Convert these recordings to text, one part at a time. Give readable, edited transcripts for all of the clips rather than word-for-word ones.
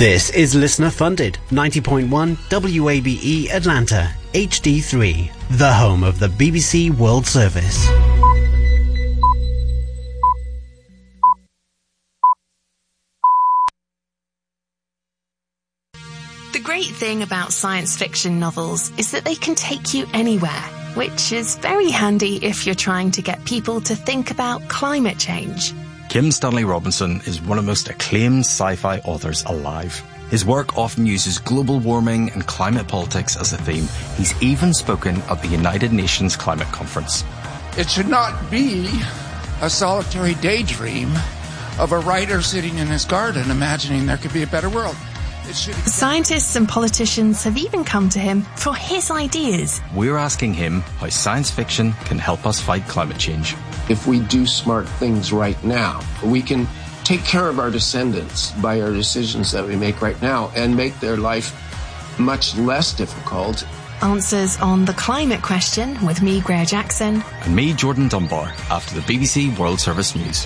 This is listener funded 90.1 WABE Atlanta HD3, the home of the BBC World Service. The great thing about science fiction novels is that they can take you anywhere, which is very handy if you're trying to get people to think about climate change. Kim Stanley Robinson is one of the most acclaimed sci-fi authors alive. His work often uses global warming and climate politics as a theme. He's even spoken at the United Nations Climate Conference. It should not be a solitary daydream of a writer sitting in his garden imagining there could be a better world. Scientists and politicians have even come to him for his ideas. We're asking him how science fiction can help us fight climate change. If we do smart things right now, we can take care of our descendants by our decisions that we make right now and make their life much less difficult. Answers on the climate question with me, Greer Jackson. And me, Jordan Dunbar, after the BBC World Service News.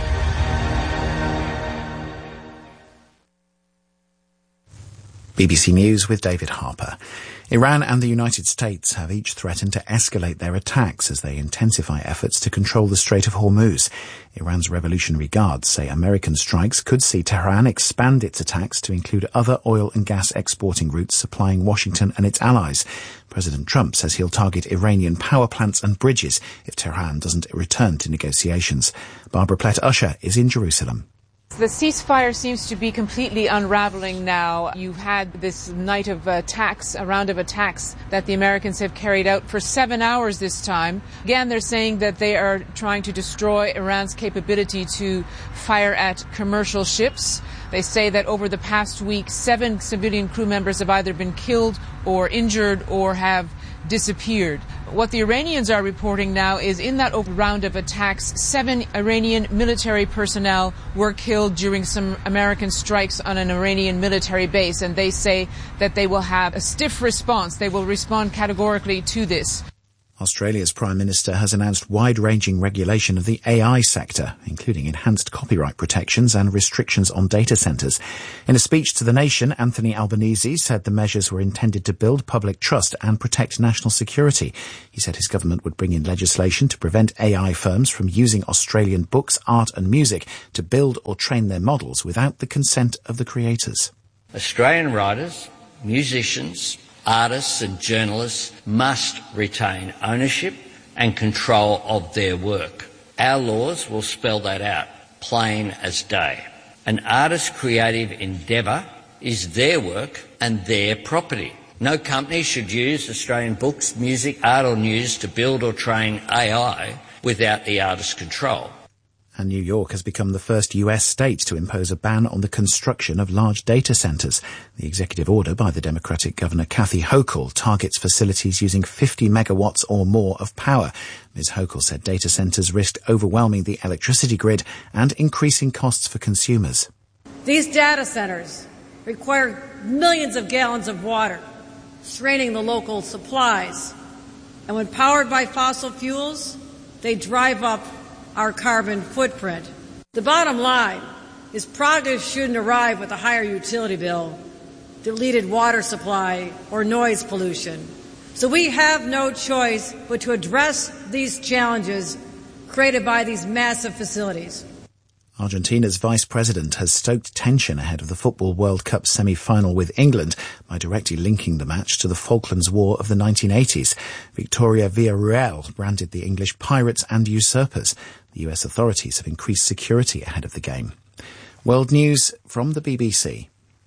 BBC News with David Harper. Iran and the United States have each threatened to escalate their attacks as they intensify efforts to control the Strait of Hormuz. Iran's Revolutionary Guards say American strikes could see Tehran expand its attacks to include other oil and gas exporting routes supplying Washington and its allies. President Trump says he'll target Iranian power plants and bridges if Tehran doesn't return to negotiations. Barbara Plett-Usher is in Jerusalem. The ceasefire seems to be completely unraveling now. You've had this night of attacks, a round of attacks that the Americans have carried out for 7 hours this time. Again, they're saying that they are trying to destroy Iran's capability to fire at commercial ships. They say that over the past week, 7 civilian crew members have either been killed or injured or have disappeared. What the Iranians are reporting now is in that round of attacks, 7 Iranian military personnel were killed during some American strikes on an Iranian military base, and they say that they will have a stiff response. They will respond categorically to this. Australia's Prime Minister has announced wide-ranging regulation of the AI sector, including enhanced copyright protections and restrictions on data centres. In a speech to the nation, Anthony Albanese said the measures were intended to build public trust and protect national security. He said his government would bring in legislation to prevent AI firms from using Australian books, art and music to build or train their models without the consent of the creators. Australian writers, musicians, artists and journalists must retain ownership and control of their work. Our laws will spell that out, plain as day. An artist's creative endeavour is their work and their property. No company should use Australian books, music, art or news to build or train AI without the artist's control. And New York has become the first US state to impose a ban on the construction of large data centers. The executive order by the Democratic Governor Kathy Hochul targets facilities using 50 megawatts or more of power. Ms. Hochul said data centers risked overwhelming the electricity grid and increasing costs for consumers. These data centers require millions of gallons of water, straining the local supplies. And when powered by fossil fuels, they drive up our carbon footprint. The bottom line is progress shouldn't arrive with a higher utility bill, deleted water supply, or noise pollution. So we have no choice but to address these challenges created by these massive facilities. Argentina's vice president has stoked tension ahead of the Football World Cup semi-final with England by directly linking the match to the Falklands War of the 1980s. Victoria Villarreal branded the English pirates and usurpers. The US authorities have increased security ahead of the game. World News from the BBC.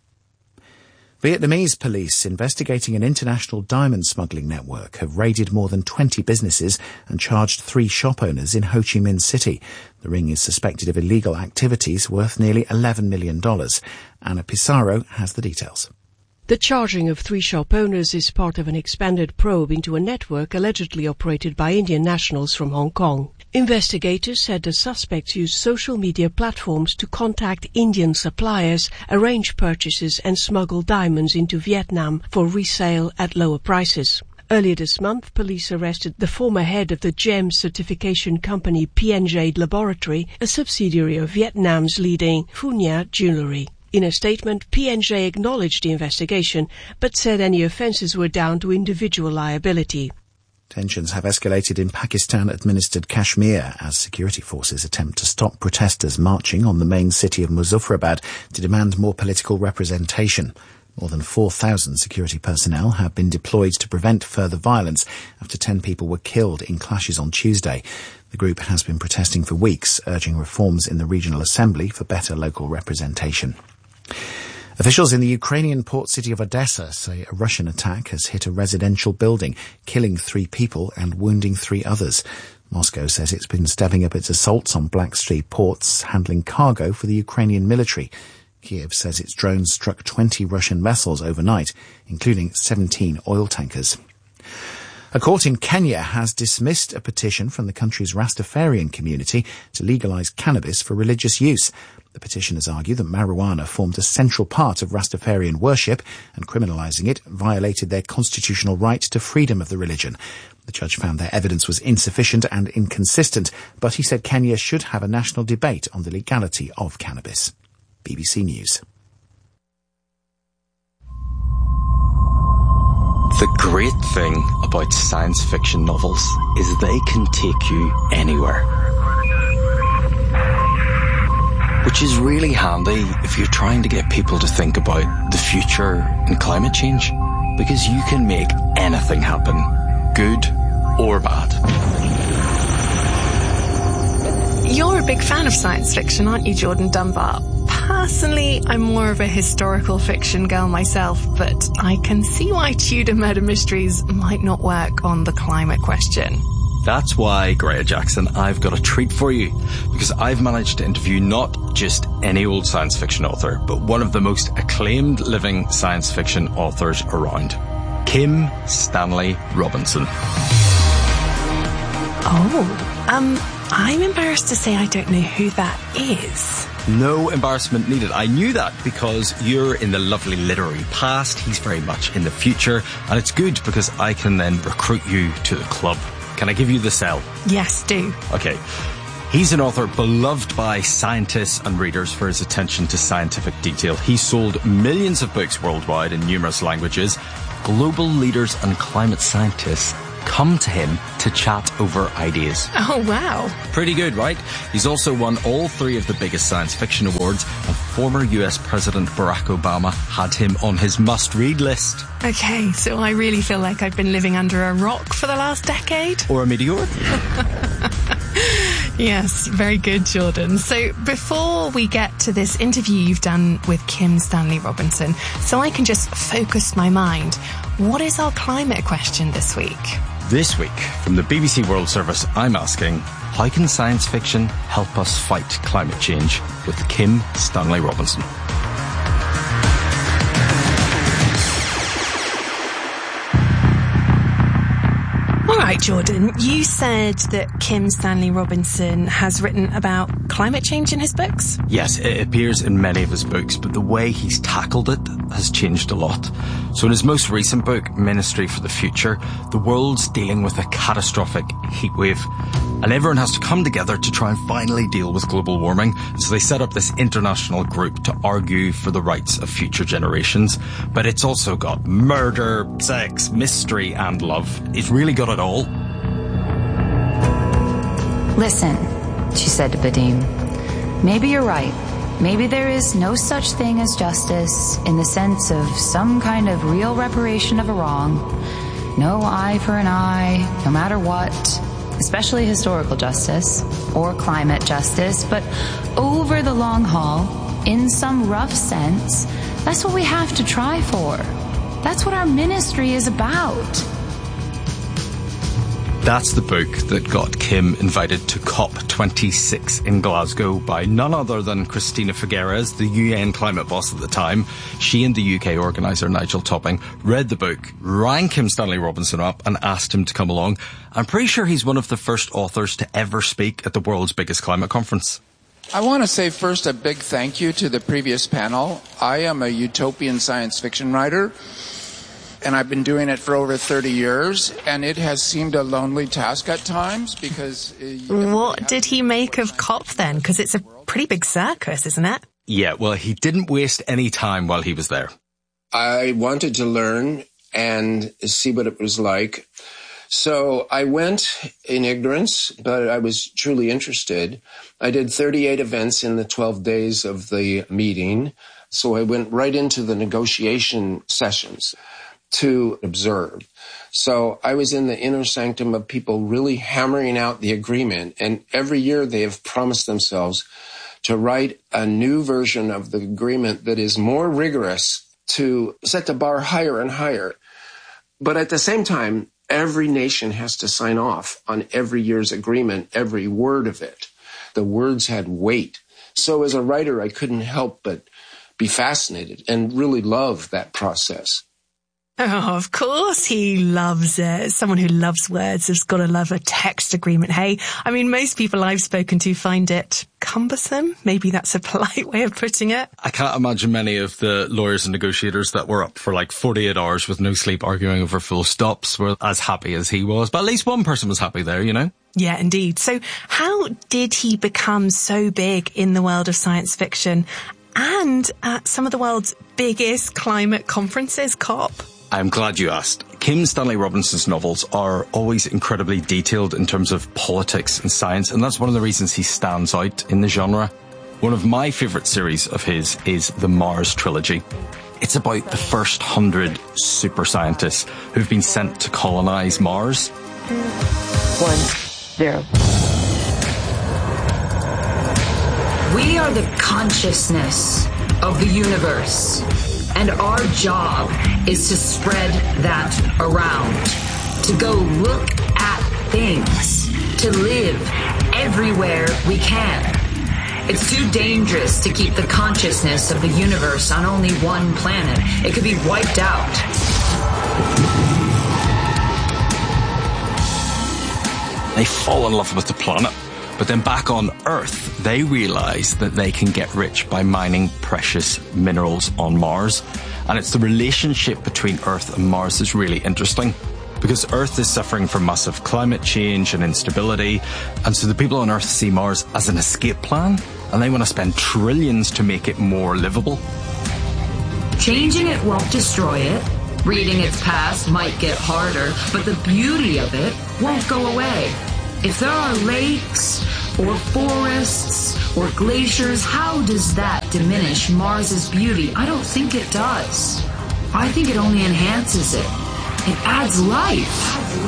Vietnamese police investigating an international diamond smuggling network have raided more than 20 businesses and charged 3 shop owners in Ho Chi Minh City. The ring is suspected of illegal activities worth nearly $11 million. Anna Pissarro has the details. The charging of 3 shop owners is part of an expanded probe into a network allegedly operated by Indian nationals from Hong Kong. Investigators said the suspects used social media platforms to contact Indian suppliers, arrange purchases and smuggle diamonds into Vietnam for resale at lower prices. Earlier this month, police arrested the former head of the gem certification company PNJ Laboratory, a subsidiary of Vietnam's leading Phu Nha Jewelry. In a statement, PNJ acknowledged the investigation, but said any offences were down to individual liability. Tensions have escalated in Pakistan-administered Kashmir as security forces attempt to stop protesters marching on the main city of Muzaffarabad to demand more political representation. More than 4,000 security personnel have been deployed to prevent further violence after 10 people were killed in clashes on Tuesday. The group has been protesting for weeks, urging reforms in the regional assembly for better local representation. Officials in the Ukrainian port city of Odessa say a Russian attack has hit a residential building, killing 3 people and wounding 3 others. Moscow says it's been stepping up its assaults on Black Sea ports, handling cargo for the Ukrainian military. Kiev says its drones struck 20 Russian vessels overnight, including 17 oil tankers. A court in Kenya has dismissed a petition from the country's Rastafarian community to legalise cannabis for religious use. The petitioners argue that marijuana formed a central part of Rastafarian worship, and criminalising it violated their constitutional right to freedom of the religion. The judge found their evidence was insufficient and inconsistent, but he said Kenya should have a national debate on the legality of cannabis. BBC News. The great thing about science fiction novels is they can take you anywhere. Which is really handy if you're trying to get people to think about the future and climate change, because you can make anything happen, good or bad. You're a big fan of science fiction, aren't you, Jordan Dunbar? Personally, I'm more of a historical fiction girl myself, but I can see why Tudor murder mysteries might not work on the climate question. That's why, Greya Jackson, I've got a treat for you, because I've managed to interview not just any old science fiction author, but one of the most acclaimed living science fiction authors around, Kim Stanley Robinson. I'm embarrassed to say I don't know who that is. No embarrassment needed. I knew that because you're in the lovely literary past, he's very much in the future, and it's good because I can then recruit you to the club. Can I give you the sell? Yes, do. Okay. He's an author beloved by scientists and readers for his attention to scientific detail. He's sold millions of books worldwide in numerous languages. Global leaders and climate scientists come to him to chat over ideas. Oh, wow. Pretty good, right? He's also won all 3 of the biggest science fiction awards, and former US President Barack Obama had him on his must-read list. Okay, so I really feel like I've been living under a rock for the last decade. Or a meteor. Yes, very good, Jordan. So before we get to this interview you've done with Kim Stanley Robinson, so I can just focus my mind, what is our climate question this week? This week, from the BBC World Service, I'm asking, how can science fiction help us fight climate change? With Kim Stanley Robinson. All right, Jordan, you said that Kim Stanley Robinson has written about climate change in his books? Yes, it appears in many of his books, but the way he's tackled it has changed a lot. So in his most recent book, Ministry for the Future, the world's dealing with a catastrophic heatwave, and everyone has to come together to try and finally deal with global warming. So they set up this international group to argue for the rights of future generations. But it's also got murder, sex, mystery, and love. It's really got it all. Listen, she said to Vadim, maybe you're right. Maybe there is no such thing as justice in the sense of some kind of real reparation of a wrong. No eye for an eye, no matter what, especially historical justice or climate justice. But over the long haul, in some rough sense, that's what we have to try for. That's what our ministry is about. That's the book that got Kim invited to COP26 in Glasgow by none other than Christina Figueres, the UN climate boss at the time. She and the UK organiser Nigel Topping read the book, rang Kim Stanley Robinson up and asked him to come along. I'm pretty sure he's one of the first authors to ever speak at the world's biggest climate conference. I want to say first a big thank you to the previous panel. I am a utopian science fiction writer, and I've been doing it for over 30 years, and it has seemed a lonely task at times because... What did he make of COP then? Because it's a pretty big circus, isn't it? Yeah, well, he didn't waste any time while he was there. I wanted to learn and see what it was like. So I went in ignorance, but I was truly interested. I did 38 events in the 12 days of the meeting. So I went right into the negotiation sessions to observe. So I was in the inner sanctum of people really hammering out the agreement. And every year they have promised themselves to write a new version of the agreement that is more rigorous, to set the bar higher and higher. But at the same time, every nation has to sign off on every year's agreement, every word of it. The words had weight. So as a writer, I couldn't help but be fascinated and really love that process. Oh, of course he loves it. Someone who loves words has got to love a text agreement, hey? I mean, most people I've spoken to find it cumbersome. Maybe that's a polite way of putting it. I can't imagine many of the lawyers and negotiators that were up for like 48 hours with no sleep arguing over full stops were as happy as he was. But at least one person was happy there, you know? Yeah, indeed. So how did he become so big in the world of science fiction and at some of the world's biggest climate conferences, COP? I'm glad you asked. Kim Stanley Robinson's novels are always incredibly detailed in terms of politics and science, and that's one of the reasons he stands out in the genre. One of my favourite series of his is the Mars Trilogy. It's about the first 100 super scientists who've been sent to colonise Mars. 1, 0. We are the consciousness of the universe. And our job is to spread that around, to go look at things, to live everywhere we can. It's too dangerous to keep the consciousness of the universe on only one planet. It could be wiped out. They fall in love with the planet. But then back on Earth, they realise that they can get rich by mining precious minerals on Mars. And it's the relationship between Earth and Mars that's really interesting. Because Earth is suffering from massive climate change and instability. And so the people on Earth see Mars as an escape plan. And they want to spend trillions to make it more livable. Changing it won't destroy it. Reading its past might get harder. But the beauty of it won't go away. If there are lakes or forests or glaciers, how does that diminish Mars's beauty? I don't think it does. I think it only enhances it. It adds life.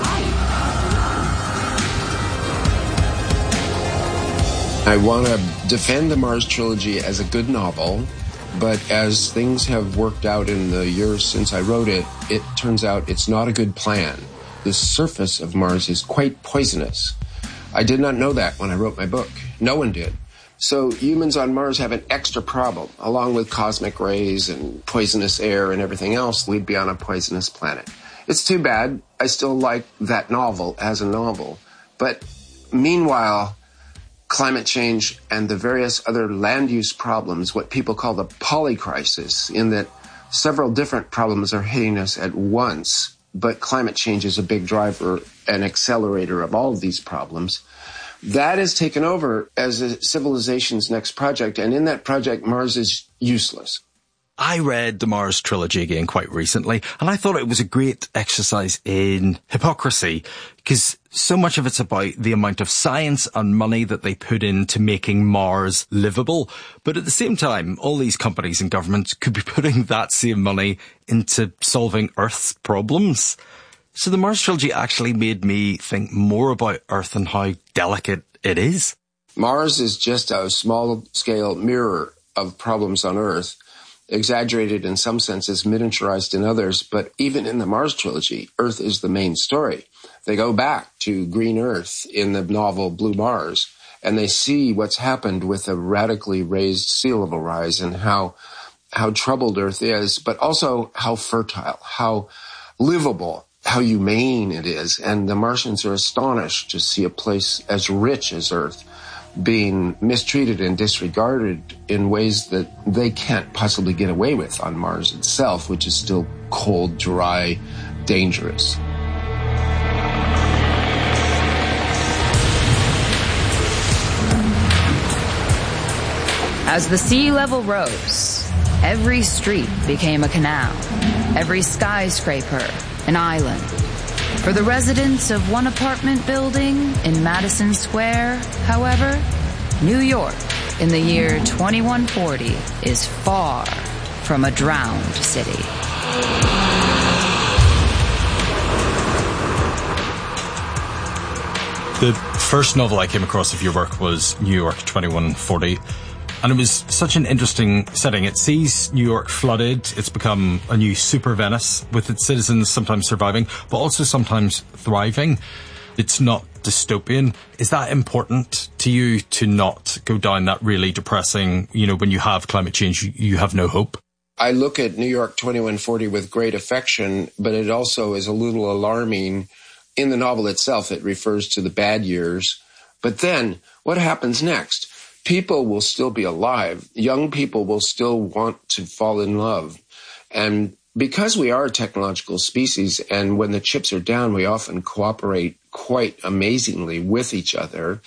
I want to defend the Mars Trilogy as a good novel, but as things have worked out in the years since I wrote it, it turns out it's not a good plan. The surface of Mars is quite poisonous. I did not know that when I wrote my book. No one did. So humans on Mars have an extra problem. Along with cosmic rays and poisonous air and everything else, we'd be on a poisonous planet. It's too bad. I still like that novel as a novel. But meanwhile, climate change and the various other land use problems, what people call the polycrisis, in that several different problems are hitting us at once. But climate change is a big driver and accelerator of all of these problems. That is taken over as a civilization's next project. And in that project, Mars is useless. I read the Mars Trilogy again quite recently, and I thought it was a great exercise in hypocrisy, because so much of it's about the amount of science and money that they put into making Mars livable. But at the same time, all these companies and governments could be putting that same money into solving Earth's problems. So the Mars Trilogy actually made me think more about Earth and how delicate it is. Mars is just a small-scale mirror of problems on Earth, exaggerated in some senses, miniaturized in others, but even in the Mars Trilogy, Earth is the main story. They go back to Green Earth in the novel Blue Mars, and they see what's happened with a radically raised sea level rise and how troubled Earth is, but also how fertile, how livable, how humane it is. And the Martians are astonished to see a place as rich as Earth being mistreated and disregarded in ways that they can't possibly get away with on Mars itself, which is still cold, dry, dangerous. As the sea level rose, every street became a canal, every skyscraper an island. For the residents of one apartment building in Madison Square, however, New York in the year 2140 is far from a drowned city. The first novel I came across of your work was New York 2140. And it was such an interesting setting. It sees New York flooded. It's become a new super Venice with its citizens sometimes surviving, but also sometimes thriving. It's not dystopian. Is that important to you, to not go down that really depressing, when you have climate change, you have no hope? I look at New York 2140 with great affection, but it also is a little alarming. In the novel itself, it refers to the bad years. But then, what happens next? People will still be alive. Young people will still want to fall in love. And because we are a technological species, and when the chips are down, we often cooperate quite amazingly with each other,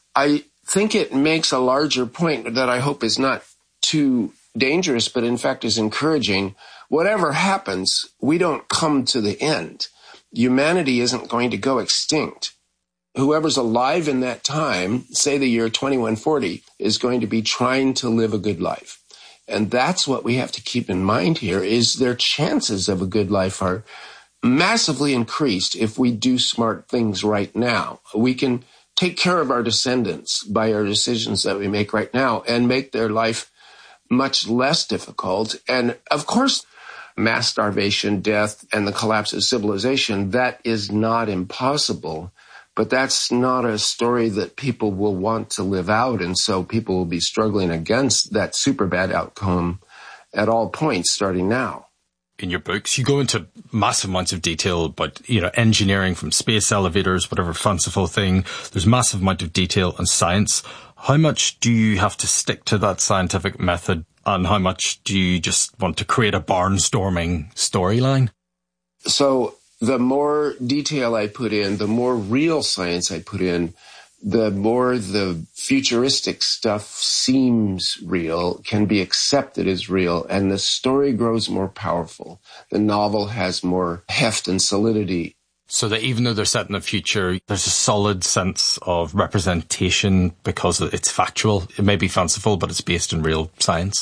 I think it makes a larger point that I hope is not too dangerous, but in fact is encouraging. Whatever happens, we don't come to the end. Humanity isn't going to go extinct. Whoever's alive in that time, say the year 2140, is going to be trying to live a good life. And that's what we have to keep in mind here, is their chances of a good life are massively increased if we do smart things right now. We can take care of our descendants by our decisions that we make right now and make their life much less difficult. And of course, mass starvation, death, and the collapse of civilization, that is not impossible. But that's not a story that people will want to live out, and so people will be struggling against that super bad outcome at all points starting now. In your books, you go into massive amounts of detail about, engineering from space elevators, whatever fanciful thing. There's massive amount of detail and science. How much do you have to stick to that scientific method, and how much do you just want to create a barnstorming storyline? So the more detail I put in, the more real science I put in, the more the futuristic stuff seems real, can be accepted as real, and the story grows more powerful. The novel has more heft and solidity. So that even though they're set in the future, there's a solid sense of representation because it's factual. It may be fanciful, but it's based in real science.